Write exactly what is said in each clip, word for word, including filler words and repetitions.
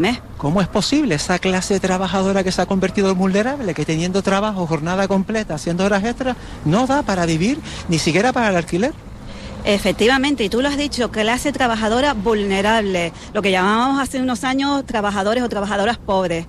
¿Cómo es posible esa clase trabajadora que se ha convertido en vulnerable, que teniendo trabajo, jornada completa, haciendo horas extras, no da para vivir, ni siquiera para el alquiler? Efectivamente, y tú lo has dicho, clase trabajadora vulnerable, lo que llamábamos hace unos años trabajadores o trabajadoras pobres.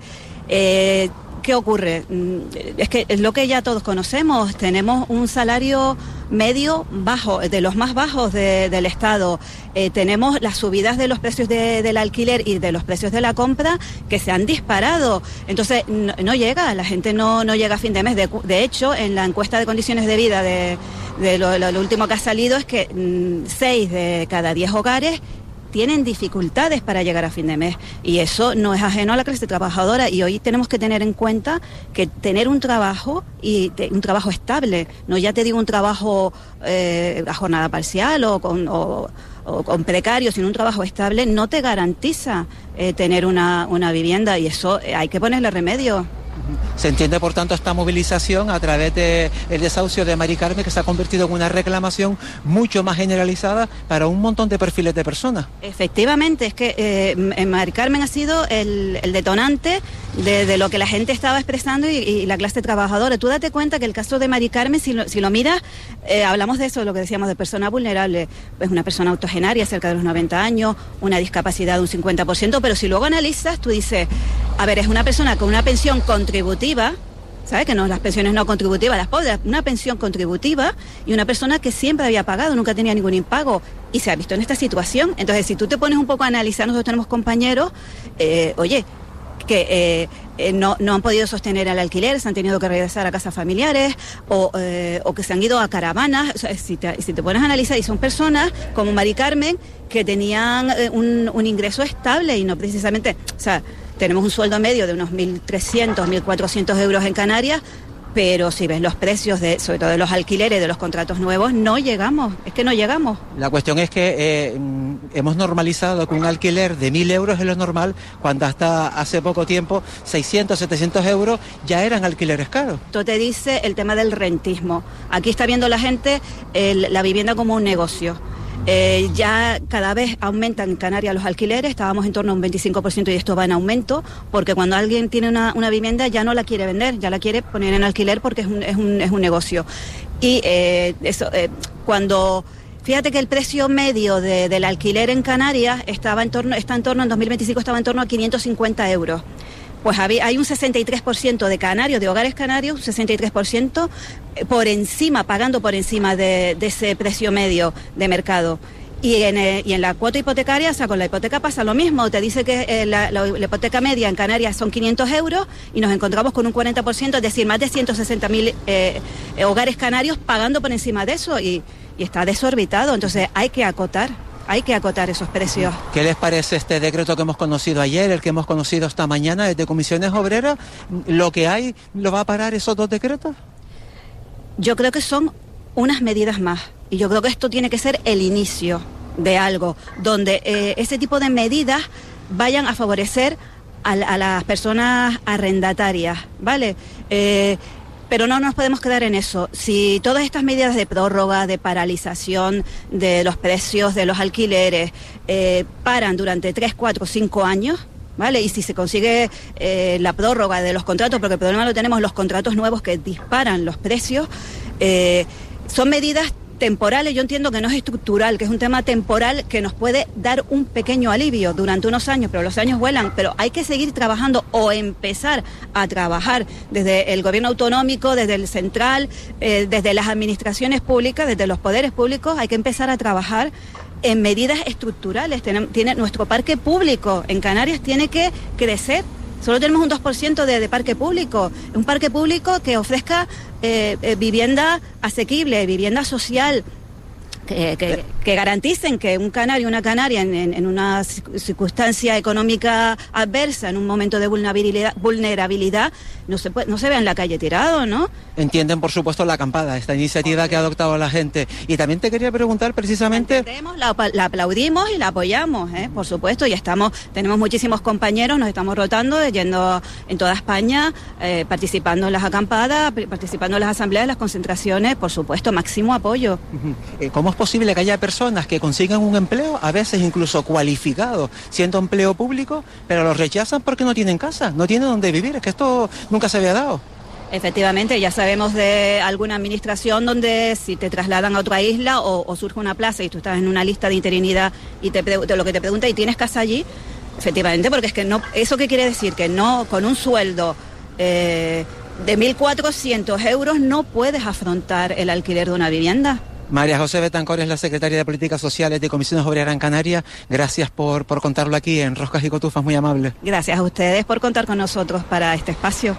Eh, ¿Qué ocurre? Es que es lo que ya todos conocemos, tenemos un salario medio bajo, de los más bajos de, del Estado, eh, tenemos las subidas de los precios de, del alquiler y de los precios de la compra que se han disparado, entonces no, no llega, la gente no, no llega a fin de mes, de, de hecho en la encuesta de condiciones de vida de, de lo, lo, lo último que ha salido es que mmm, seis de cada diez hogares tienen dificultades para llegar a fin de mes y eso no es ajeno a la clase trabajadora y hoy tenemos que tener en cuenta que tener un trabajo y te, un trabajo estable, no ya te digo un trabajo eh, a jornada parcial o con, o, o con precario, sino un trabajo estable no te garantiza eh, tener una, una vivienda y eso eh, hay que ponerle remedio. Se entiende, por tanto, esta movilización a través del desahucio de Mari Carmen, que se ha convertido en una reclamación mucho más generalizada para un montón de perfiles de personas. Efectivamente, es que eh, Mari Carmen ha sido el, el detonante de, de lo que la gente estaba expresando y, y la clase trabajadora. Tú date cuenta que el caso de Mari Carmen, si lo, si lo miras, eh, hablamos de eso, de lo que decíamos de persona vulnerable, pues una persona octogenaria, cerca de los noventa años, una discapacidad de un cincuenta por ciento, pero si luego analizas, tú dices, a ver, es una persona con una pensión contributiva, ¿sabes? Que no, las pensiones no contributivas, las pobres, una pensión contributiva y una persona que siempre había pagado, nunca tenía ningún impago y se ha visto en esta situación. Entonces, si tú te pones un poco a analizar, nosotros tenemos compañeros, eh, oye, que eh, eh, no, no han podido sostener el alquiler, se han tenido que regresar a casas familiares o, eh, o que se han ido a caravanas. O sea, si, te, si te pones a analizar, y son personas como Mari Carmen que tenían eh, un, un ingreso estable y no precisamente, o sea, tenemos un sueldo medio de unos mil trescientos, mil cuatrocientos euros en Canarias, pero si ves los precios, de, sobre todo de los alquileres, de los contratos nuevos, no llegamos, es que no llegamos. La cuestión es que eh, hemos normalizado que un alquiler de mil euros es lo normal, cuando hasta hace poco tiempo seiscientos, setecientos euros ya eran alquileres caros. Esto te dice el tema del rentismo. Aquí está viendo la gente el, la vivienda como un negocio. Eh, ya cada vez aumentan en Canarias los alquileres, estábamos en torno a un veinticinco por ciento y esto va en aumento, porque cuando alguien tiene una, una vivienda ya no la quiere vender, ya la quiere poner en alquiler porque es un, es un, es un negocio. Y eh, eso, eh, cuando... Fíjate que el precio medio de, del alquiler en Canarias estaba en torno, está en torno, en dos mil veinticinco estaba en torno a quinientos cincuenta euros. Pues había, hay un sesenta y tres por ciento de canarios, de hogares canarios, un sesenta y tres por ciento por encima, pagando por encima de, de ese precio medio de mercado. Y en, eh, y en la cuota hipotecaria, o sea, con la hipoteca pasa lo mismo. Te dice que eh, la, la, la hipoteca media en Canarias son quinientos euros y nos encontramos con un cuarenta por ciento, es decir, más de ciento sesenta mil eh, eh, hogares canarios pagando por encima de eso y, y está desorbitado. Entonces hay que acotar. Hay que acotar esos precios. ¿Qué les parece este decreto que hemos conocido ayer, el que hemos conocido esta mañana desde Comisiones Obreras? ¿Lo que hay lo va a parar esos dos decretos? Yo creo que son unas medidas más y yo creo que esto tiene que ser el inicio de algo donde eh, ese tipo de medidas vayan a favorecer a, a las personas arrendatarias, ¿vale? Eh, Pero no nos podemos quedar en eso. Si todas estas medidas de prórroga, de paralización de los precios de los alquileres eh, paran durante tres, cuatro, cinco años, ¿vale? Y si se consigue eh, la prórroga de los contratos, porque el problema lo tenemos los contratos nuevos que disparan los precios, eh, son medidas temporales. Yo entiendo que no es estructural, que es un tema temporal que nos puede dar un pequeño alivio durante unos años, pero los años vuelan, pero hay que seguir trabajando o empezar a trabajar desde el gobierno autonómico, desde el central, eh, desde las administraciones públicas, desde los poderes públicos, hay que empezar a trabajar en medidas estructurales. Tiene, tiene, nuestro parque público en Canarias tiene que crecer. Solo tenemos un dos por ciento de, de parque público, un parque público que ofrezca eh, eh, vivienda asequible, vivienda social, que, que, que garanticen que un canario, una canaria en, en, en una circunstancia económica adversa, en un momento de vulnerabilidad, vulnerabilidad no se puede, no se vea en la calle tirado, ¿no? Entienden, por supuesto, la acampada, esta iniciativa que ha adoptado la gente. Y también te quería preguntar precisamente... La, la aplaudimos y la apoyamos, ¿eh? Por supuesto, y estamos, tenemos muchísimos compañeros, nos estamos rotando, yendo en toda España, eh, participando en las acampadas, participando en las asambleas, las concentraciones, por supuesto, máximo apoyo. ¿Cómo es posible que haya personas que consigan un empleo, a veces incluso cualificado, siendo empleo público, pero lo rechazan porque no tienen casa, no tienen donde vivir. Es que esto nunca se había dado. Efectivamente, ya sabemos de alguna administración donde si te trasladan a otra isla o, o surge una plaza y tú estás en una lista de interinidad y te, te lo que te pregunta y tienes casa allí, efectivamente, porque es que no, ¿eso qué quiere decir? Que no, con un sueldo eh, de mil cuatrocientos euros no puedes afrontar el alquiler de una vivienda. María José Betancor es la secretaria de Políticas Sociales de Comisiones Obreras en Canarias. Gracias por, por contarlo aquí en Roscas y Cotufas, muy amable. Gracias a ustedes por contar con nosotros para este espacio.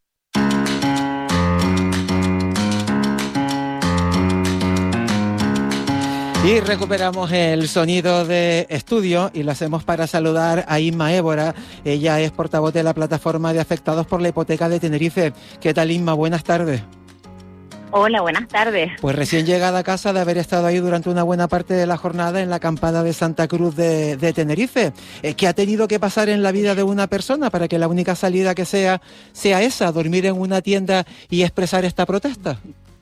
Y recuperamos el sonido de estudio y lo hacemos para saludar a Inma Évora. Ella es portavoz de la plataforma de afectados por la hipoteca de Tenerife. ¿Qué tal, Inma? Buenas tardes. Hola, buenas tardes. Pues recién llegada a casa de haber estado ahí durante una buena parte de la jornada en la acampada de Santa Cruz de, de Tenerife. ¿Qué ha tenido que pasar en la vida de una persona para que la única salida que sea sea esa, dormir en una tienda y expresar esta protesta?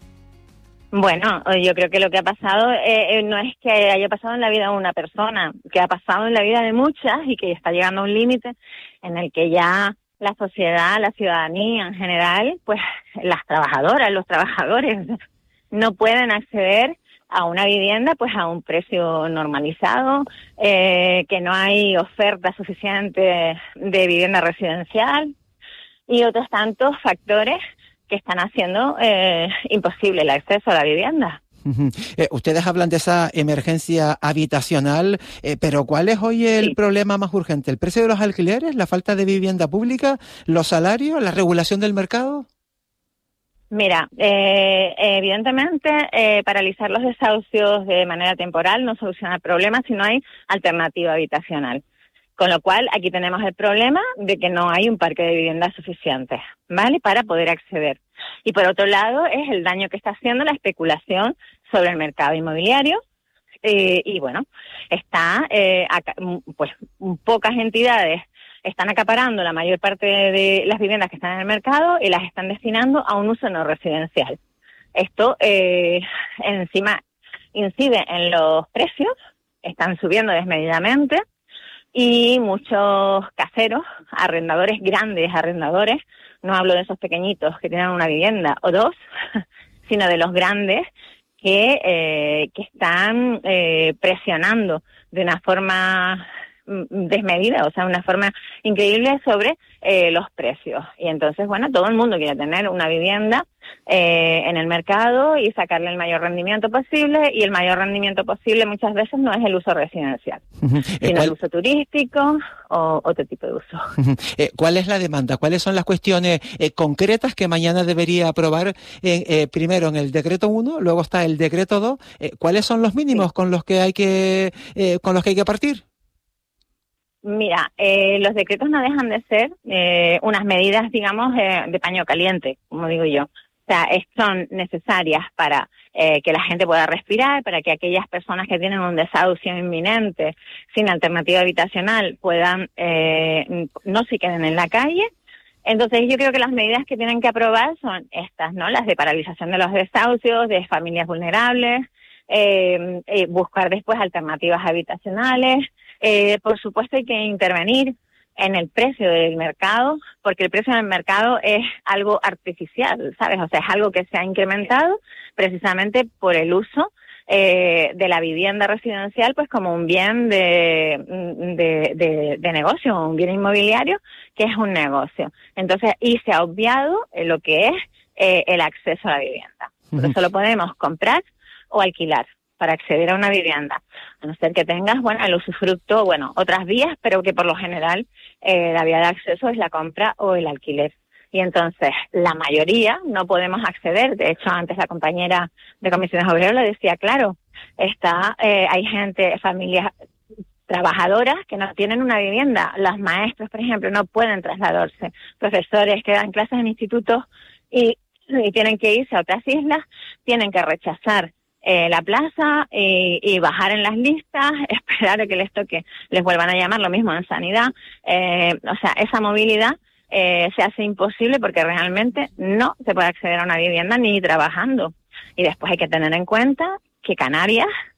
Bueno, yo creo que lo que ha pasado eh, no es que haya pasado en la vida de una persona, que ha pasado en la vida de muchas y que está llegando a un límite en el que ya la sociedad, la ciudadanía en general, pues las trabajadoras, los trabajadores no pueden acceder a una vivienda pues a un precio normalizado, eh, que no hay oferta suficiente de vivienda residencial y otros tantos factores que están haciendo eh, imposible el acceso a la vivienda. Uh-huh. Eh, ustedes hablan de esa emergencia habitacional, eh, pero ¿cuál es hoy el sí. problema más urgente? ¿El precio de los alquileres, la falta de vivienda pública, los salarios, la regulación del mercado? Mira, eh, evidentemente eh, paralizar los desahucios de manera temporal no soluciona el problema si no hay alternativa habitacional. Con lo cual, aquí tenemos el problema de que no hay un parque de viviendas suficiente, ¿vale?, para poder acceder. Y por otro lado, es el daño que está haciendo la especulación sobre el mercado inmobiliario. Eh, y bueno, está, eh, acá, pues, pocas entidades están acaparando la mayor parte de las viviendas que están en el mercado y las están destinando a un uso no residencial. Esto, eh, encima, incide en los precios, están subiendo desmedidamente. Y muchos caseros, arrendadores, grandes arrendadores, no hablo de esos pequeñitos que tienen una vivienda o dos, sino de los grandes que, eh, que están eh, presionando de una forma desmedida, o sea, una forma increíble sobre eh, los precios. Y entonces, bueno, todo el mundo quiere tener una vivienda eh, en el mercado y sacarle el mayor rendimiento posible, y el mayor rendimiento posible muchas veces no es el uso residencial, uh-huh. sino ¿Cuál? el uso turístico o otro tipo de uso. Uh-huh. Eh, ¿Cuál es la demanda? ¿Cuáles son las cuestiones eh, concretas que mañana debería aprobar eh, eh, primero en el decreto uno, luego está el decreto dos? Eh, ¿Cuáles son los mínimos sí. con los que hay que eh, con los que hay que partir? Mira, eh, los decretos no dejan de ser eh, unas medidas, digamos, eh, de paño caliente, como digo yo. O sea, es, son necesarias para eh, que la gente pueda respirar, para que aquellas personas que tienen un desahucio inminente, sin alternativa habitacional, puedan, eh, no se queden en la calle. Entonces, yo creo que las medidas que tienen que aprobar son estas, ¿no? Las de paralización de los desahucios, de familias vulnerables, eh, eh, buscar después alternativas habitacionales. Eh, por supuesto hay que intervenir en el precio del mercado, porque el precio del mercado es algo artificial, ¿sabes? O sea, es algo que se ha incrementado precisamente por el uso eh, de la vivienda residencial, pues como un bien de, de, de, de negocio, un bien inmobiliario que es un negocio. Entonces, y se ha obviado eh, lo que es eh, el acceso a la vivienda. Por eso lo podemos comprar o alquilar para acceder a una vivienda, a no ser que tengas, bueno, el usufructo, bueno, otras vías, pero que por lo general eh, la vía de acceso es la compra o el alquiler. Y entonces, la mayoría no podemos acceder. De hecho, antes la compañera de Comisiones Obreras lo decía claro, está, eh, hay gente, familias trabajadoras que no tienen una vivienda. Los maestros, por ejemplo, no pueden trasladarse. Profesores que dan clases en institutos y, y tienen que irse a otras islas, tienen que rechazar Eh, la plaza y, y bajar en las listas, esperar a que les toque, les vuelvan a llamar, lo mismo en sanidad. Eh, o sea, esa movilidad eh, se hace imposible porque realmente no se puede acceder a una vivienda ni trabajando. Y después hay que tener en cuenta que Canarias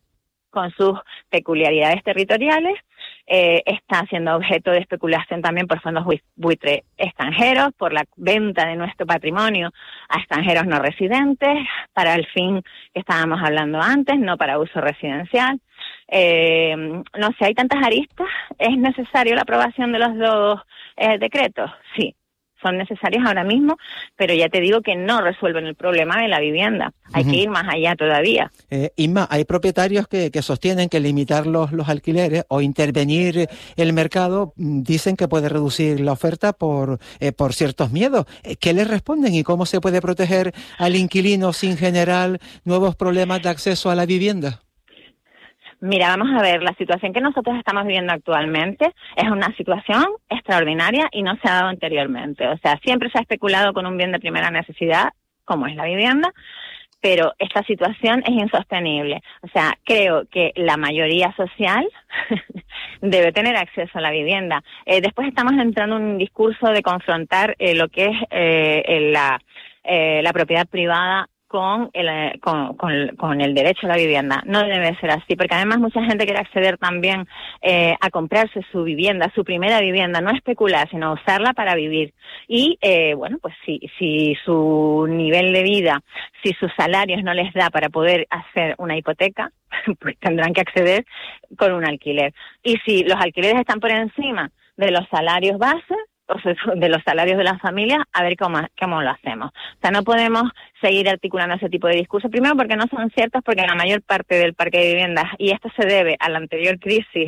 con sus peculiaridades territoriales. Eh, está siendo objeto de especulación también por fondos buitre extranjeros, por la venta de nuestro patrimonio a extranjeros no residentes, para el fin que estábamos hablando antes, no para uso residencial. Eh, no sé, hay tantas aristas. ¿Es necesario la aprobación de los dos eh, decretos? Sí, son necesarios ahora mismo, pero ya te digo que no resuelven el problema de la vivienda. Hay uh-huh. que ir más allá todavía. Eh, Inma, hay propietarios que, que sostienen que limitar los, los alquileres o intervenir el mercado dicen que puede reducir la oferta por, eh, por ciertos miedos. ¿Qué les responden y cómo se puede proteger al inquilino sin generar nuevos problemas de acceso a la vivienda? Mira, vamos a ver, la situación que nosotros estamos viviendo actualmente es una situación extraordinaria y no se ha dado anteriormente. O sea, siempre se ha especulado con un bien de primera necesidad, como es la vivienda, pero esta situación es insostenible. O sea, creo que la mayoría social debe tener acceso a la vivienda. Eh, después estamos entrando en un discurso de confrontar eh, lo que es eh, la, eh, la propiedad privada Con el, con, con, con el derecho a la vivienda. No debe ser así, porque además mucha gente quiere acceder también eh, a comprarse su vivienda, su primera vivienda, no especular, sino usarla para vivir. Y, eh, bueno, pues si, si su nivel de vida, si sus salarios no les da para poder hacer una hipoteca, pues tendrán que acceder con un alquiler. Y si los alquileres están por encima de los salarios base, o sea, de los salarios de las familias, a ver cómo, cómo lo hacemos. O sea, no podemos seguir articulando ese tipo de discursos, primero porque no son ciertos, porque la mayor parte del parque de viviendas, y esto se debe a la anterior crisis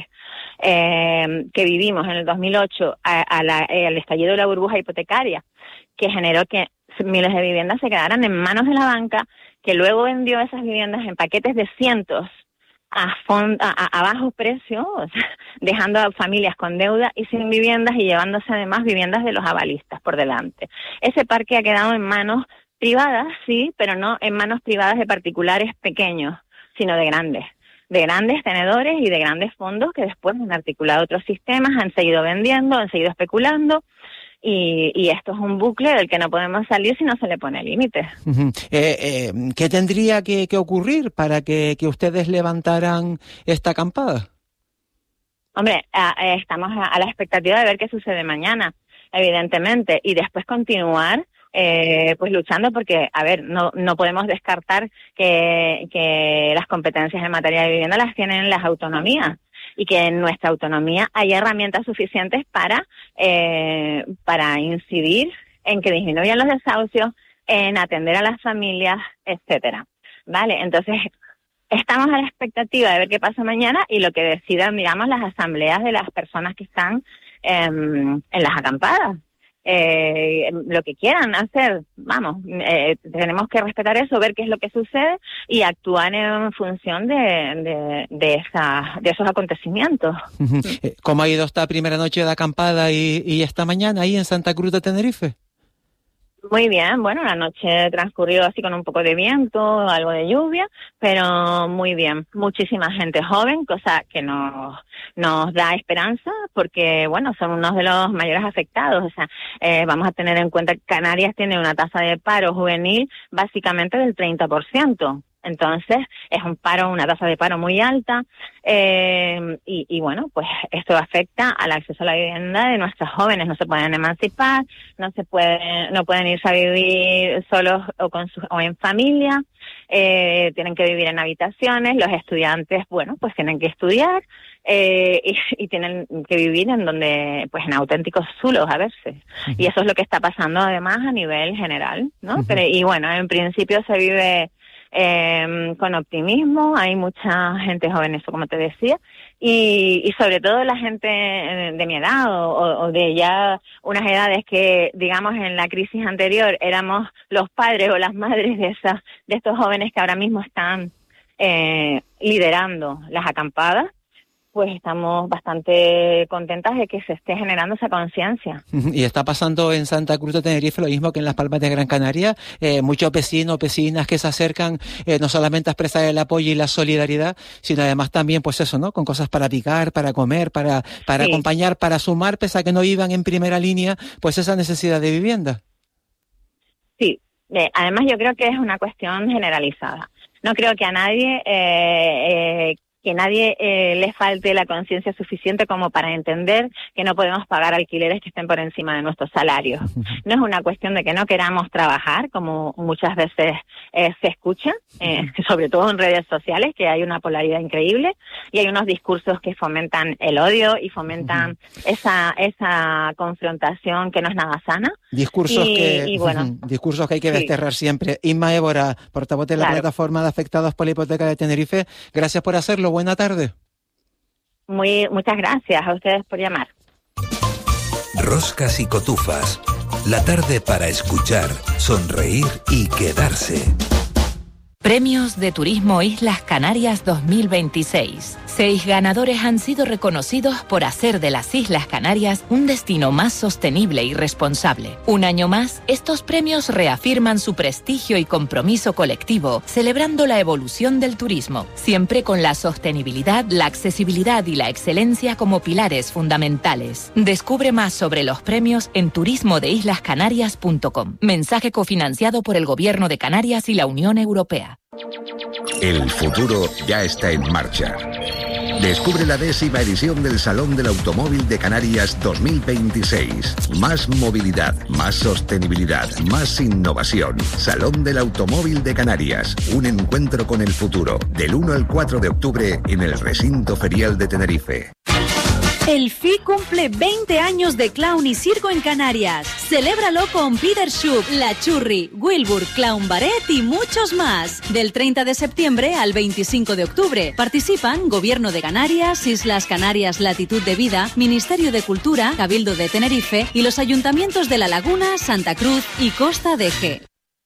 eh, que vivimos en el dos mil ocho, a, a la, eh, al estallido de la burbuja hipotecaria, que generó que miles de viviendas se quedaran en manos de la banca, que luego vendió esas viviendas en paquetes de cientos, A, fond, a, a bajo precio, o sea, dejando a familias con deuda y sin viviendas y llevándose además viviendas de los avalistas por delante. Ese parque ha quedado en manos privadas, sí, pero no en manos privadas de particulares pequeños, sino de grandes, de grandes tenedores y de grandes fondos que después han articulado otros sistemas, han seguido vendiendo, han seguido especulando. Y, y esto es un bucle del que no podemos salir si no se le pone límite. Uh-huh. eh, eh, ¿Qué tendría que, que ocurrir para que, que ustedes levantaran esta acampada? Hombre, a, a, estamos a, a la expectativa de ver qué sucede mañana, evidentemente, y después continuar eh, pues luchando porque, a ver, no, no podemos descartar que, que las competencias en materia de vivienda las tienen las autonomías. Y que en nuestra autonomía hay herramientas suficientes para eh, para incidir en que disminuyan los desahucios, en atender a las familias, etcétera. Vale, entonces estamos a la expectativa de ver qué pasa mañana y lo que decidan, digamos, las asambleas de las personas que están eh, en las acampadas. Eh, lo que quieran hacer, vamos, eh, tenemos que respetar eso, ver qué es lo que sucede y actuar en función de, de, de, esa, de esos acontecimientos. Uh-huh. ¿Cómo ha ido esta primera noche de acampada y, y esta mañana ahí en Santa Cruz de Tenerife? Muy bien, bueno, la noche transcurrió así con un poco de viento, algo de lluvia, pero muy bien. Muchísima gente joven, cosa que nos, nos da esperanza porque, bueno, son unos de los mayores afectados. O sea, eh, vamos a tener en cuenta que Canarias tiene una tasa de paro juvenil básicamente del treinta por ciento. Entonces, es un paro, una tasa de paro muy alta eh, y, y, bueno, pues esto afecta al acceso a la vivienda de nuestros jóvenes. No se pueden emancipar, no se pueden, no pueden irse a vivir solos o, con su, o en familia, eh, tienen que vivir en habitaciones. Los estudiantes, bueno, pues tienen que estudiar eh, y, y tienen que vivir en donde, pues en auténticos zulos a veces. Uh-huh. Y eso es lo que está pasando además a nivel general, ¿no? Uh-huh. Pero, y bueno, en principio se vive Eh, con optimismo, hay mucha gente joven, eso como te decía, y, y sobre todo la gente de mi edad o, o de ya unas edades que, digamos, en la crisis anterior éramos los padres o las madres de esas, de estos jóvenes que ahora mismo están eh, liderando las acampadas. Pues estamos bastante contentas de que se esté generando esa conciencia. Y está pasando en Santa Cruz de Tenerife lo mismo que en Las Palmas de Gran Canaria. Eh, muchos vecinos, vecinas que se acercan eh, no solamente a expresar el apoyo y la solidaridad, sino además también, pues eso, ¿no? Con cosas para picar, para comer, para, para sí. acompañar, para sumar, pese a que no vivan en primera línea, pues esa necesidad de vivienda. Sí, eh, además yo creo que es una cuestión generalizada. No creo que a nadie eh, eh, que nadie eh, le falte la conciencia suficiente como para entender que no podemos pagar alquileres que estén por encima de nuestros salarios. No es una cuestión de que no queramos trabajar, como muchas veces eh, se escucha, eh, sobre todo en redes sociales, que hay una polaridad increíble y hay unos discursos que fomentan el odio y fomentan uh-huh. esa esa confrontación que no es nada sana. Discursos, y, que, y bueno, uh-huh. discursos que hay que sí. desterrar siempre. Inma Évora, portavoz de la claro. plataforma de afectados por la hipoteca de Tenerife, gracias por hacerlo. Buena tarde. Muy, muchas gracias a ustedes por llamar. Roscas y cotufas. La tarde para escuchar, sonreír y quedarse. Premios de Turismo Islas Canarias dos mil veintiséis. Seis ganadores han sido reconocidos por hacer de las Islas Canarias un destino más sostenible y responsable. Un año más, estos premios reafirman su prestigio y compromiso colectivo, celebrando la evolución del turismo, siempre con la sostenibilidad, la accesibilidad y la excelencia como pilares fundamentales. Descubre más sobre los premios en turismo de islas canarias punto com. Mensaje cofinanciado por el Gobierno de Canarias y la Unión Europea. El futuro ya está en marcha. Descubre la décima edición del Salón del Automóvil de Canarias dos mil veintiséis. Más movilidad, más sostenibilidad, más innovación. Salón del Automóvil de Canarias. Un encuentro con el futuro. Del uno al cuatro de octubre en el Recinto Ferial de Tenerife. El F I cumple veinte años de clown y circo en Canarias. Celébralo con Peter Schupp, La Churri, Wilbur, Clown Ballet y muchos más. Del treinta de septiembre al veinticinco de octubre. Participan Gobierno de Canarias, Islas Canarias Latitud de Vida, Ministerio de Cultura, Cabildo de Tenerife y los ayuntamientos de La Laguna, Santa Cruz y Costa de G.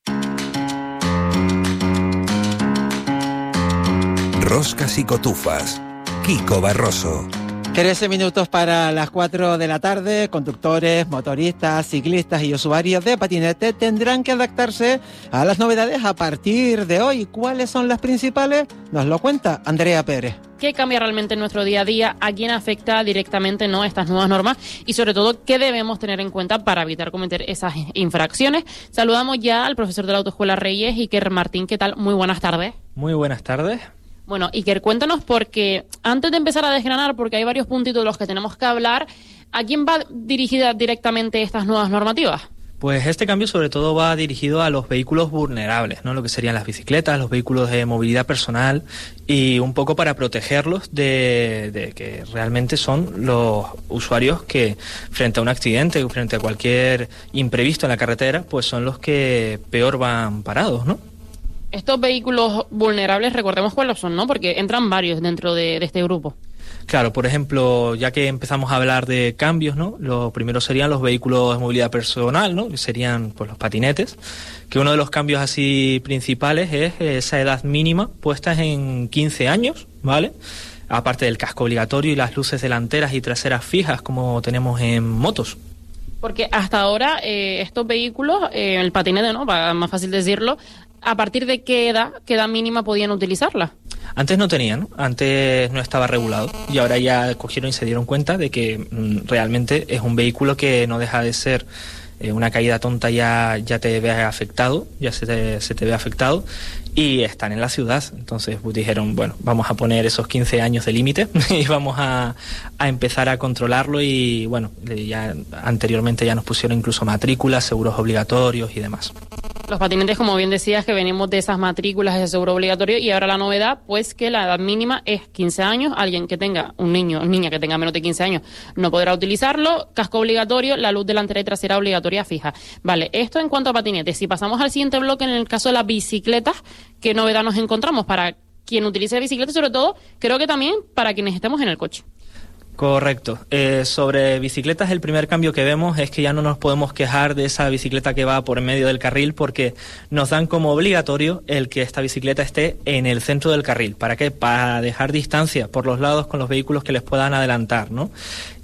Roscas y cotufas. Kiko Barroso. trece minutos para las cuatro de la tarde. Conductores, motoristas, ciclistas y usuarios de patinete tendrán que adaptarse a las novedades a partir de hoy. ¿Cuáles son las principales? Nos lo cuenta Andrea Pérez. ¿Qué cambia realmente en nuestro día a día? ¿A quién afecta directamente no estas nuevas normas? Y sobre todo, ¿qué debemos tener en cuenta para evitar cometer esas infracciones? Saludamos ya al profesor de la Autoescuela Reyes, Iker Martín. ¿Qué tal? Muy buenas tardes. Muy buenas tardes. Bueno, Iker, cuéntanos, porque antes de empezar a desgranar, porque hay varios puntitos de los que tenemos que hablar, ¿a quién va dirigida directamente estas nuevas normativas? Pues este cambio sobre todo va dirigido a los vehículos vulnerables, ¿no? Lo que serían las bicicletas, los vehículos de movilidad personal, y un poco para protegerlos de, de que realmente son los usuarios que frente a un accidente o frente a cualquier imprevisto en la carretera, pues son los que peor van parados, ¿no? Estos vehículos vulnerables, recordemos cuáles son, ¿no? Porque entran varios dentro de, de este grupo. Claro, por ejemplo, ya que empezamos a hablar de cambios, ¿no? Lo primero serían los vehículos de movilidad personal, ¿no? Que serían pues los patinetes, que uno de los cambios así principales es esa edad mínima puesta en quince años, ¿vale? Aparte del casco obligatorio y las luces delanteras y traseras fijas como tenemos en motos. Porque hasta ahora eh, estos vehículos, eh, el patinete, ¿no? Para más fácil decirlo, ¿a partir de qué edad, qué edad mínima podían utilizarla? Antes no tenían, ¿no? Antes no estaba regulado y ahora ya cogieron y se dieron cuenta de que mm, realmente es un vehículo que no deja de ser eh, una caída tonta, ya, ya te ve afectado, ya se te, se te ve afectado, y están en la ciudad. Entonces pues, dijeron, bueno, vamos a poner esos quince años de límite y vamos a, a empezar a controlarlo, y bueno, ya anteriormente ya nos pusieron incluso matrículas, seguros obligatorios y demás. Los patinetes, como bien decías, que venimos de esas matrículas, ese seguro obligatorio, y ahora la novedad, pues que la edad mínima es quince años. Alguien que tenga, un niño o niña que tenga menos de quince años no podrá utilizarlo. Casco obligatorio, la luz delantera y trasera obligatoria fija. Vale, esto en cuanto a patinetes. Si pasamos al siguiente bloque, en el caso de las bicicletas, ¿qué novedad nos encontramos para quien utilice bicicleta y sobre todo, creo que también para quienes estemos en el coche? Correcto. Eh, sobre bicicletas, el primer cambio que vemos es que ya no nos podemos quejar de esa bicicleta que va por medio del carril, porque nos dan como obligatorio el que esta bicicleta esté en el centro del carril. ¿Para qué? Para dejar distancia por los lados con los vehículos que les puedan adelantar, ¿no?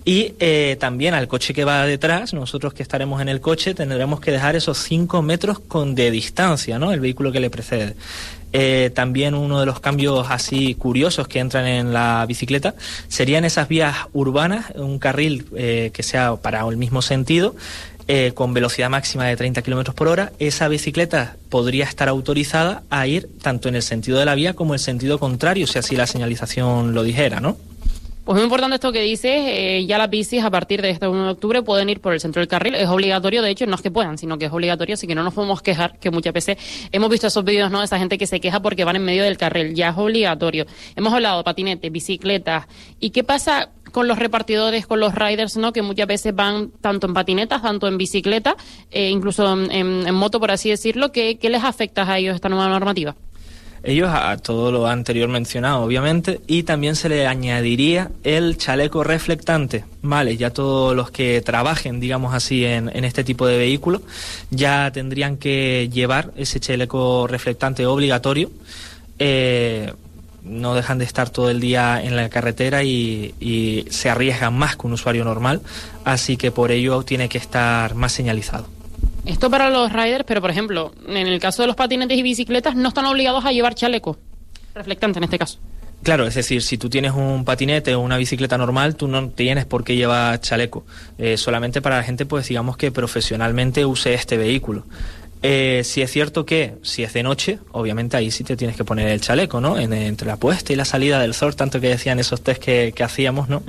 Y eh, también al coche que va detrás, nosotros que estaremos en el coche, tendremos que dejar esos cinco metros con de distancia, ¿no? El vehículo que le precede. Eh, también uno de los cambios así curiosos que entran en la bicicleta serían esas vías urbanas, un carril eh, que sea para el mismo sentido, eh, con velocidad máxima de treinta kilómetros por hora. Esa bicicleta podría estar autorizada a ir tanto en el sentido de la vía como en el sentido contrario, si así la señalización lo dijera, ¿no? Pues muy importante esto que dices, eh, ya las bicis a partir de este uno de octubre pueden ir por el centro del carril, es obligatorio, de hecho no es que puedan, sino que es obligatorio, así que no nos podemos quejar, que muchas veces hemos visto esos vídeos, ¿no?, de esa gente que se queja porque van en medio del carril, ya es obligatorio. Hemos hablado de patinetes, bicicletas, ¿y qué pasa con los repartidores, con los riders, ¿no?, que muchas veces van tanto en patinetas, tanto en bicicleta, eh, incluso en, en, en moto, por así decirlo? ¿Qué, qué les afecta a ellos esta nueva normativa? Ellos a todo lo anterior mencionado, obviamente, y también se le añadiría el chaleco reflectante, ¿vale? Ya todos los que trabajen, digamos así, en, en este tipo de vehículos, ya tendrían que llevar ese chaleco reflectante obligatorio. Eh, no dejan de estar todo el día en la carretera y, y se arriesgan más que un usuario normal, así que por ello tiene que estar más señalizado. Esto para los riders, pero por ejemplo, en el caso de los patinetes y bicicletas no están obligados a llevar chaleco reflectante en este caso. Claro, es decir, si tú tienes un patinete o una bicicleta normal, tú no tienes por qué llevar chaleco, eh, solamente para la gente, pues digamos que profesionalmente use este vehículo. Eh, si es cierto que si es de noche, obviamente ahí sí te tienes que poner el chaleco, ¿no? En, entre la puesta y la salida del sol, tanto que decían esos test que, que hacíamos, ¿no?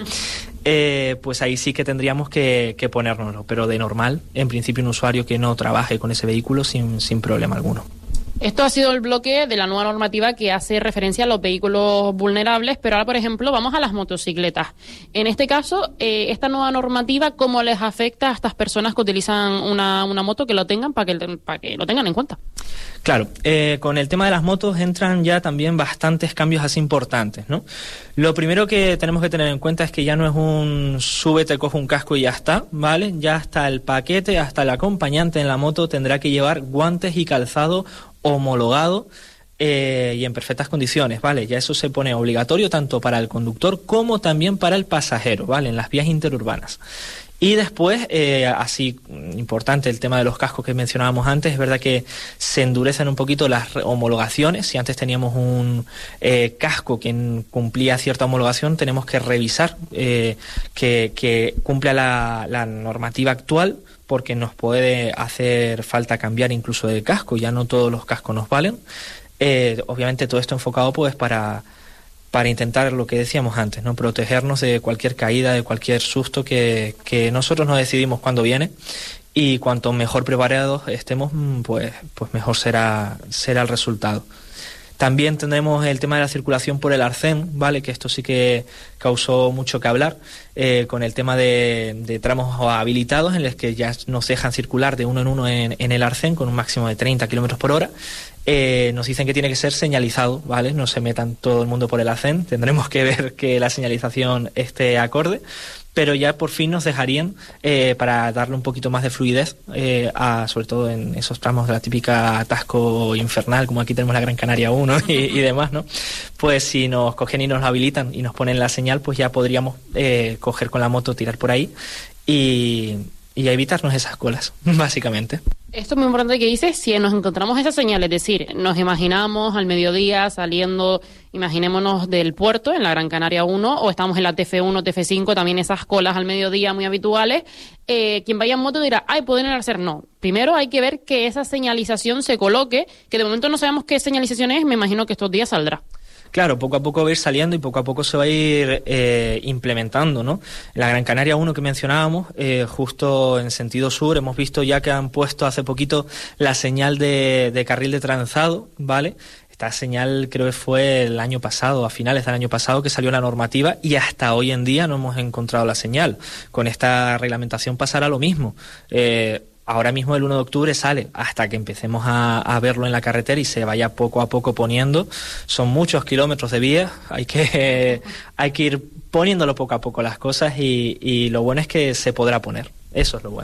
Eh, pues ahí sí que tendríamos que, que ponérnoslo, pero de normal, en principio un usuario que no trabaje con ese vehículo sin, sin problema alguno. Esto ha sido el bloque de la nueva normativa que hace referencia a los vehículos vulnerables, pero ahora, por ejemplo, vamos a las motocicletas. En este caso, eh, esta nueva normativa, ¿cómo les afecta a estas personas que utilizan una, una moto, que lo tengan, para que, para que lo tengan en cuenta? Claro, eh, con el tema de las motos entran ya también bastantes cambios así importantes, ¿no? Lo primero que tenemos que tener en cuenta es que ya no es un súbete, coge un casco y ya está, ¿vale? Ya hasta el paquete, hasta el acompañante en la moto tendrá que llevar guantes y calzado homologado eh, y en perfectas condiciones, ¿vale? Ya eso se pone obligatorio tanto para el conductor como también para el pasajero, ¿vale? En las vías interurbanas. Y después, eh, así importante el tema de los cascos que mencionábamos antes, es verdad que se endurecen un poquito las homologaciones. Si antes teníamos un eh, casco que cumplía cierta homologación, tenemos que revisar eh, que, que cumpla la, la normativa actual, porque nos puede hacer falta cambiar incluso de casco, ya no todos los cascos nos valen. Eh, obviamente todo esto enfocado pues para... para intentar lo que decíamos antes, ¿no? Protegernos de cualquier caída, de cualquier susto que, que nosotros no decidimos cuándo viene, y cuanto mejor preparados estemos, pues, pues mejor será, será el resultado. También tendremos el tema de la circulación por el arcén, ¿vale? Que esto sí que causó mucho que hablar, eh, con el tema de, de tramos habilitados en los que ya nos dejan circular de uno en uno en, en el arcén con un máximo de treinta kilómetros por hora. Eh, nos dicen que tiene que ser señalizado, ¿vale? No se metan todo el mundo por el arcén, tendremos que ver que la señalización esté acorde, pero ya por fin nos dejarían, eh, para darle un poquito más de fluidez, eh, a, sobre todo en esos tramos de la típica atasco infernal, como aquí tenemos la Gran Canaria uno y, y demás, ¿no? Pues si nos cogen y nos habilitan y nos ponen la señal, pues ya podríamos eh, coger con la moto, tirar por ahí y, y evitarnos esas colas, básicamente. Esto es muy importante que dices, si nos encontramos esa señal, es decir, nos imaginamos al mediodía saliendo, imaginémonos del puerto en la Gran Canaria uno, o estamos en la T F uno, T F cinco, también esas colas al mediodía muy habituales, eh, quien vaya en moto dirá, ay, pueden hacer, no. Primero hay que ver que esa señalización se coloque, que de momento no sabemos qué señalización es, me imagino que estos días saldrá. Claro, poco a poco va a ir saliendo y poco a poco se va a ir eh, implementando, ¿no? En la Gran Canaria uno que mencionábamos, eh, justo en sentido sur, hemos visto ya que han puesto hace poquito la señal de, de carril de transado, ¿vale? Esta señal creo que fue el año pasado, a finales del año pasado, que salió la normativa y hasta hoy en día no hemos encontrado la señal. Con esta reglamentación pasará lo mismo. Eh, Ahora mismo el uno de octubre sale, hasta que empecemos a, a verlo en la carretera y se vaya poco a poco poniendo. Son muchos kilómetros de vía, hay que, eh, hay que ir poniéndolo poco a poco las cosas y, y lo bueno es que se podrá poner, eso es lo bueno.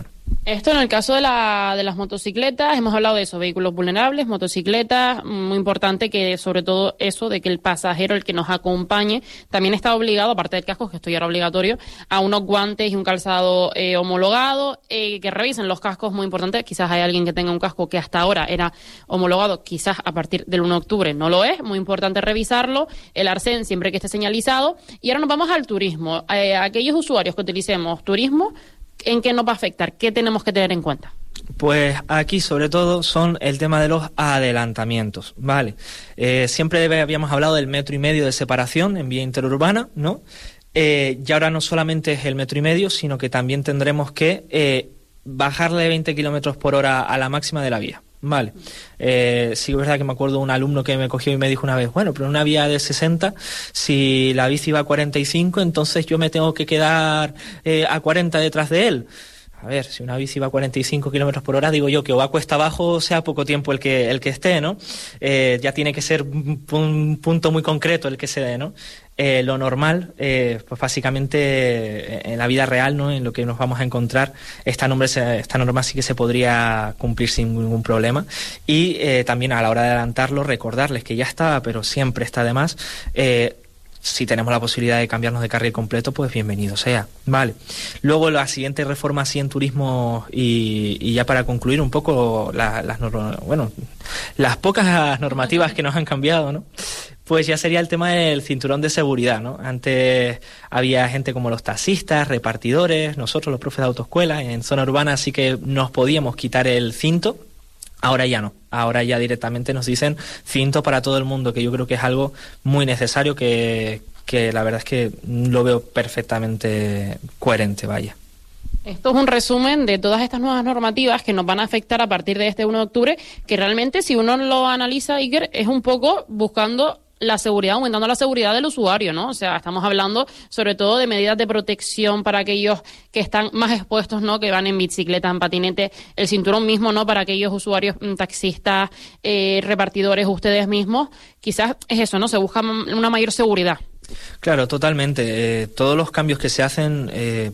Esto en el caso de, la, de las motocicletas, hemos hablado de eso, vehículos vulnerables, motocicletas, muy importante que sobre todo eso de que el pasajero, el que nos acompañe, también está obligado, aparte del casco, que esto ya era obligatorio, a unos guantes y un calzado eh, homologado, eh, que revisen los cascos, muy importante, quizás hay alguien que tenga un casco que hasta ahora era homologado, quizás a partir del uno de octubre no lo es, muy importante revisarlo, el arcén siempre que esté señalizado, y ahora nos vamos al turismo, eh, aquellos usuarios que utilicemos turismo, ¿en qué nos va a afectar? ¿Qué tenemos que tener en cuenta? Pues aquí sobre todo son el tema de los adelantamientos, ¿vale? Eh, siempre habíamos hablado del metro y medio de separación en vía interurbana, ¿no? Eh, y ahora no solamente es el metro y medio, sino que también tendremos que eh, bajarle veinte kilómetros por hora a la máxima de la vía. Vale, eh, sí es verdad que me acuerdo de un alumno que me cogió y me dijo una vez, bueno, pero en una vía de sesenta, si la bici va a cuarenta y cinco, entonces yo me tengo que quedar eh, a cuarenta detrás de él. A ver, si una bici va a cuarenta y cinco kilómetros por hora, digo yo que o va cuesta abajo, sea poco tiempo el que el que esté, ¿no? Eh, ya tiene que ser un, un punto muy concreto el que se dé, ¿no? Eh, lo normal, eh, pues básicamente eh, en la vida real, ¿no? En lo que nos vamos a encontrar, esta, nombre se, esta norma sí que se podría cumplir sin ningún problema. Y eh, también a la hora de adelantarlo, recordarles que ya está, pero siempre está de más. Eh, si tenemos la posibilidad de cambiarnos de carril completo, pues bienvenido sea. Vale. Luego la siguiente reforma así en turismo y, y ya para concluir un poco la, las normas, bueno, las pocas normativas que nos han cambiado, ¿no? Pues ya sería el tema del cinturón de seguridad, ¿no? Antes había gente como los taxistas, repartidores, nosotros los profes de autoescuela, en zona urbana sí que nos podíamos quitar el cinto, ahora ya no, ahora ya directamente nos dicen cinto para todo el mundo, que yo creo que es algo muy necesario, que, que la verdad es que lo veo perfectamente coherente, vaya. Esto es un resumen de todas estas nuevas normativas que nos van a afectar a partir de este uno de octubre, que realmente si uno lo analiza, Iker, es un poco buscando la seguridad, aumentando la seguridad del usuario, ¿no? O sea, estamos hablando sobre todo de medidas de protección para aquellos que están más expuestos, ¿no? Que van en bicicleta, en patinete, el cinturón mismo, ¿no? Para aquellos usuarios, taxistas, eh, repartidores, ustedes mismos, quizás es eso, ¿no? Se busca una mayor seguridad. Claro, totalmente. Eh, todos los cambios que se hacen eh,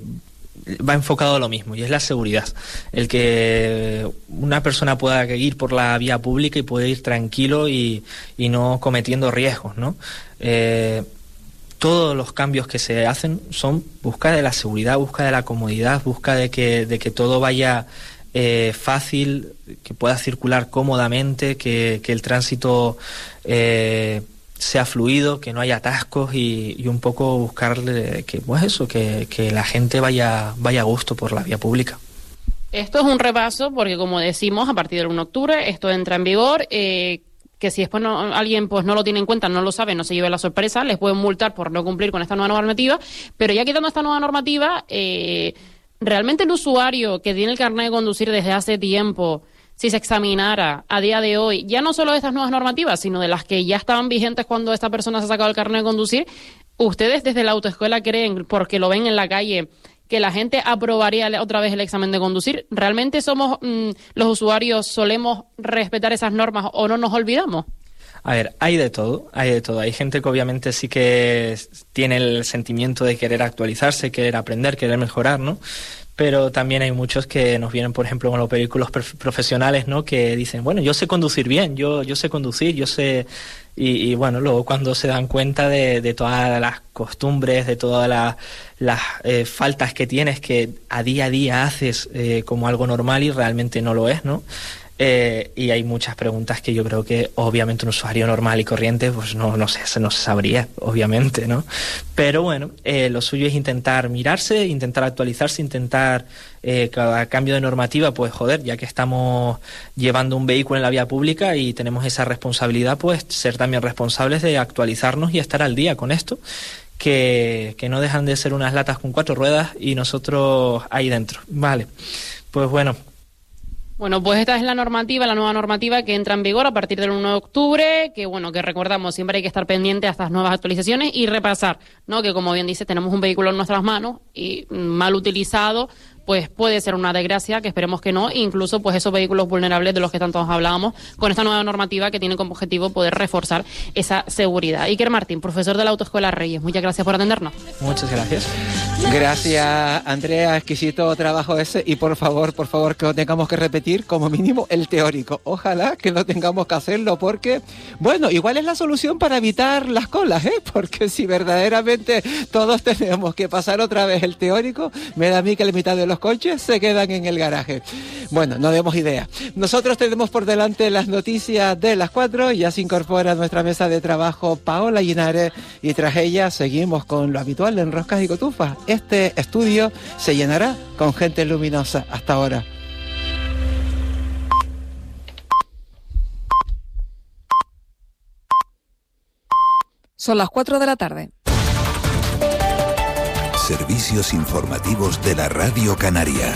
va enfocado a lo mismo, y es la seguridad. El que una persona pueda ir por la vía pública y puede ir tranquilo y, y no cometiendo riesgos, ¿no? Eh, todos los cambios que se hacen son busca de la seguridad, busca de la comodidad, busca de que, de que todo vaya eh, fácil, que pueda circular cómodamente, que, que el tránsito eh, sea fluido, que no haya atascos y, y un poco buscarle que pues eso, que, que la gente vaya vaya a gusto por la vía pública. Esto es un repaso porque, como decimos, a partir del uno de octubre esto entra en vigor, eh, que si después no, alguien pues no lo tiene en cuenta, no lo sabe, no se lleve la sorpresa, les pueden multar por no cumplir con esta nueva normativa, pero ya quitando esta nueva normativa, eh, realmente el usuario que tiene el carnet de conducir desde hace tiempo, si se examinara a día de hoy, ya no solo de estas nuevas normativas, sino de las que ya estaban vigentes cuando esta persona se ha sacado el carnet de conducir, ¿ustedes desde la autoescuela creen, porque lo ven en la calle, que la gente aprobaría otra vez el examen de conducir? ¿Realmente somos mmm, los usuarios, solemos respetar esas normas o no nos olvidamos? A ver, hay de todo, hay de todo. Hay gente que obviamente sí que tiene el sentimiento de querer actualizarse, querer aprender, querer mejorar, ¿no? Pero también hay muchos que nos vienen, por ejemplo, con los vehículos profesionales, ¿no? Que dicen, bueno, yo sé conducir bien, yo yo sé conducir, yo sé... Y, y bueno, luego cuando se dan cuenta de, de todas las costumbres, de todas las, las eh, faltas que tienes, que a día a día haces eh, como algo normal y realmente no lo es, ¿no? Eh, y hay muchas preguntas que yo creo que obviamente un usuario normal y corriente pues no, no sé, no se sabría, obviamente, ¿no? Pero bueno, eh, lo suyo es intentar mirarse, intentar actualizarse, intentar eh, cada cambio de normativa, pues joder, ya que estamos llevando un vehículo en la vía pública y tenemos esa responsabilidad, pues ser también responsables de actualizarnos y estar al día con esto, que, que no dejan de ser unas latas con cuatro ruedas y nosotros ahí dentro. Vale, pues bueno. Bueno, pues esta es la normativa, la nueva normativa que entra en vigor a partir del uno de octubre, que bueno, que recordamos, siempre hay que estar pendiente a estas nuevas actualizaciones y repasar, ¿no? Que como bien dice, tenemos un vehículo en nuestras manos y mal utilizado, pues puede ser una desgracia, que esperemos que no, incluso pues esos vehículos vulnerables de los que tanto hablábamos, con esta nueva normativa que tiene como objetivo poder reforzar esa seguridad. Iker Martín, profesor de la Autoescuela Reyes, muchas gracias por atendernos. Muchas gracias. Gracias, Andrea, exquisito trabajo ese, y por favor, por favor, que lo tengamos que repetir como mínimo el teórico. Ojalá que no tengamos que hacerlo porque, bueno, igual es la solución para evitar las colas, ¿eh? Porque si verdaderamente todos tenemos que pasar otra vez el teórico, me da a mí que la mitad de los coches se quedan en el garaje. Bueno, no demos idea. Nosotros tenemos por delante las noticias de las cuatro, ya se incorpora a nuestra mesa de trabajo Paola Linares y tras ella seguimos con lo habitual en Roscas y Cotufas. Este estudio se llenará con gente luminosa. Hasta ahora. Son las cuatro de la tarde. Servicios informativos de la Radio Canaria.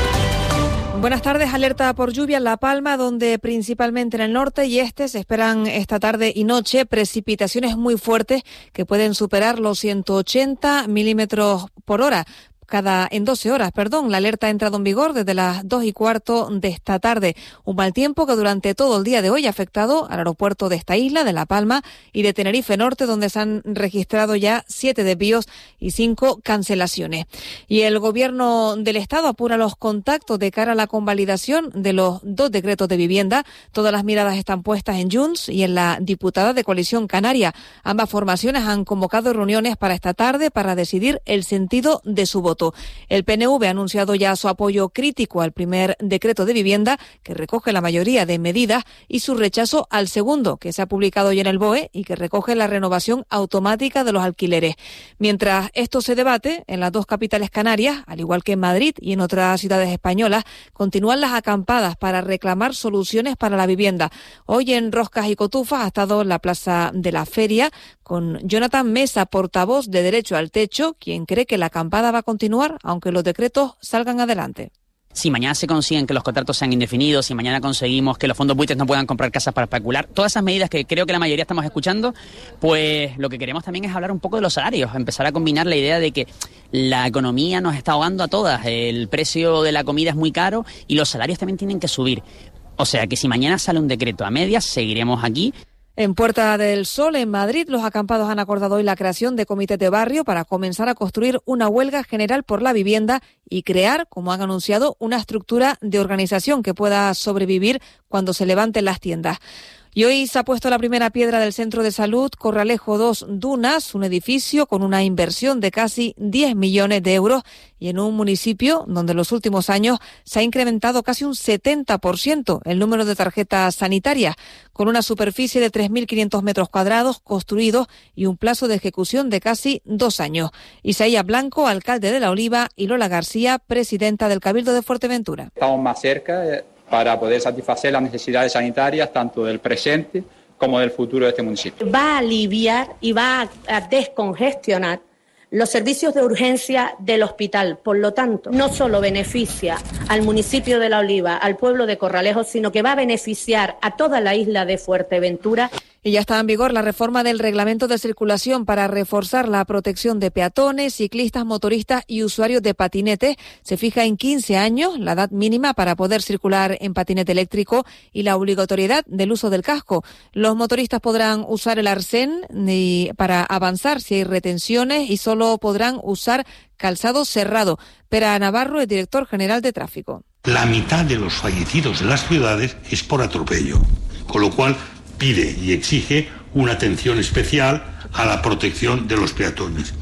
Buenas tardes. Alerta por lluvia en La Palma, donde principalmente en el norte y este se esperan esta tarde y noche precipitaciones muy fuertes que pueden superar los ciento ochenta milímetros por hora. Cada, en doce horas, perdón. La alerta ha entrado en vigor desde las dos y cuarto de esta tarde. Un mal tiempo que durante todo el día de hoy ha afectado al aeropuerto de esta isla, de La Palma y de Tenerife Norte, donde se han registrado ya siete desvíos y cinco cancelaciones. Y el Gobierno del Estado apura los contactos de cara a la convalidación de los dos decretos de vivienda. Todas las miradas están puestas en Junts y en la diputada de Coalición Canaria. Ambas formaciones han convocado reuniones para esta tarde para decidir el sentido de su voto. El P N V ha anunciado ya su apoyo crítico al primer decreto de vivienda, que recoge la mayoría de medidas, y su rechazo al segundo, que se ha publicado hoy en el B O E y que recoge la renovación automática de los alquileres. Mientras esto se debate, en las dos capitales canarias, al igual que en Madrid y en otras ciudades españolas, continúan las acampadas para reclamar soluciones para la vivienda. Hoy en Roscas y Cotufas ha estado en la Plaza de la Feria con Jonathan Mesa, portavoz de Derecho al Techo, quien cree que la acampada va a continuar aunque los decretos salgan adelante. Si mañana se consiguen que los contratos sean indefinidos, si mañana conseguimos que los fondos buitres no puedan comprar casas para especular, todas esas medidas que creo que la mayoría estamos escuchando, pues lo que queremos también es hablar un poco de los salarios, empezar a combinar la idea de que la economía nos está ahogando a todas, el precio de la comida es muy caro y los salarios también tienen que subir. O sea que si mañana sale un decreto a medias, seguiremos aquí. En Puerta del Sol, en Madrid, los acampados han acordado hoy la creación de comités de barrio para comenzar a construir una huelga general por la vivienda y crear, como han anunciado, una estructura de organización que pueda sobrevivir cuando se levanten las tiendas. Y hoy se ha puesto la primera piedra del Centro de Salud Corralejo dos Dunas, un edificio con una inversión de casi diez millones de euros y en un municipio donde en los últimos años se ha incrementado casi un setenta por ciento el número de tarjetas sanitarias, con una superficie de tres mil quinientos metros cuadrados construidos y un plazo de ejecución de casi dos años. Isaías Blanco, alcalde de La Oliva, y Lola García, presidenta del Cabildo de Fuerteventura. Estamos más cerca eh... para poder satisfacer las necesidades sanitarias tanto del presente como del futuro de este municipio. Va a aliviar y va a descongestionar los servicios de urgencia del hospital. Por lo tanto, no solo beneficia al municipio de La Oliva, al pueblo de Corralejo, sino que va a beneficiar a toda la isla de Fuerteventura. Y ya está en vigor la reforma del reglamento de circulación para reforzar la protección de peatones, ciclistas, motoristas y usuarios de patinetes. Se fija en quince años la edad mínima para poder circular en patinete eléctrico y la obligatoriedad del uso del casco. Los motoristas podrán usar el arcén para avanzar si hay retenciones y solo podrán usar calzado cerrado. Pera Navarro es director general de tráfico. La mitad de los fallecidos en las ciudades es por atropello, con lo cual pide y exige una atención especial a la protección de los peatones.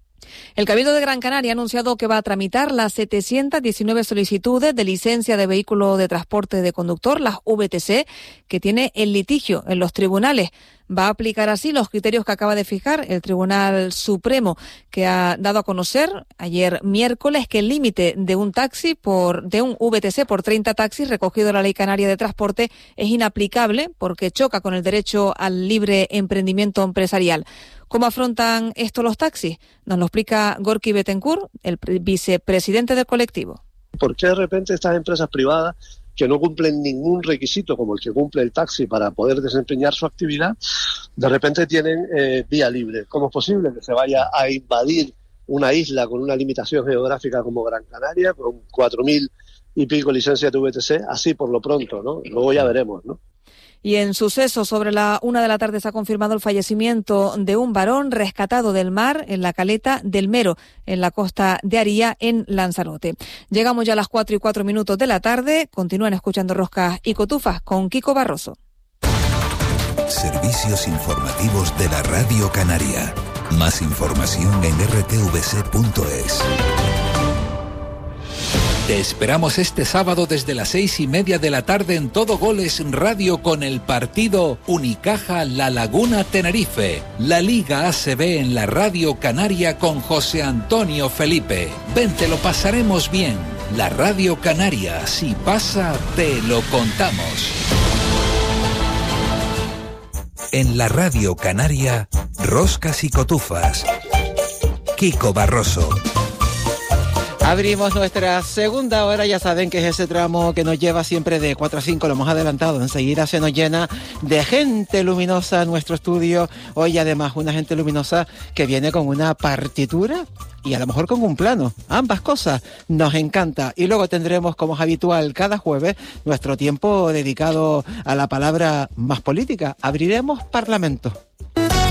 El Cabildo de Gran Canaria ha anunciado que va a tramitar las setecientas diecinueve solicitudes de licencia de vehículo de transporte de conductor, las V T C, que tiene el litigio en los tribunales. Va a aplicar así los criterios que acaba de fijar el Tribunal Supremo, que ha dado a conocer ayer miércoles que el límite de un taxi por de un V T C por treinta taxis recogido en la Ley Canaria de Transporte es inaplicable porque choca con el derecho al libre emprendimiento empresarial. ¿Cómo afrontan esto los taxis? Nos lo explica Gorky Betancourt, el vicepresidente del colectivo. ¿Por qué de repente estas empresas privadas que no cumplen ningún requisito como el que cumple el taxi para poder desempeñar su actividad, de repente tienen eh, vía libre? ¿Cómo es posible que se vaya a invadir una isla con una limitación geográfica como Gran Canaria, con cuatro mil y pico licencias de V T C, así por lo pronto, ¿no? Luego ya veremos, ¿no? Y en suceso, sobre la una de la tarde se ha confirmado el fallecimiento de un varón rescatado del mar en la caleta del Mero, en la costa de Aría, en Lanzarote. Llegamos ya a las cuatro y cuatro minutos de la tarde. Continúan escuchando Roscas y Cotufas con Kiko Barroso. Servicios informativos de la Radio Canaria. Más información en r t v c punto es. Te esperamos este sábado desde las seis y media de la tarde en Todo Goles Radio con el partido Unicaja La Laguna Tenerife. La Liga A C B en la Radio Canaria con José Antonio Felipe. Ven, te lo pasaremos bien. La Radio Canaria, si pasa, te lo contamos. En la Radio Canaria, Roscas y Cotufas. Kiko Barroso. Abrimos nuestra segunda hora, ya saben que es ese tramo que nos lleva siempre de cuatro a cinco, lo hemos adelantado, enseguida se nos llena de gente luminosa nuestro estudio, hoy además una gente luminosa que viene con una partitura y a lo mejor con un plano, ambas cosas, nos encanta. Y luego tendremos, como es habitual, cada jueves, nuestro tiempo dedicado a la palabra más política, abriremos Parlamento.